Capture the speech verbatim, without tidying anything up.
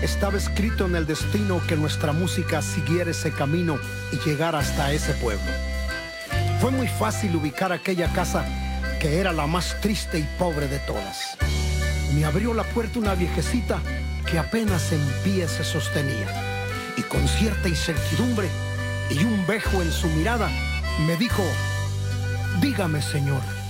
Estaba escrito en el destino que nuestra música siguiera ese camino y llegara hasta ese pueblo. Fue muy fácil ubicar aquella casa, que era la más triste y pobre de todas. Me abrió la puerta una viejecita que apenas en pie se sostenía, y con cierta incertidumbre y un bejo en su mirada me dijo: dígame, señor,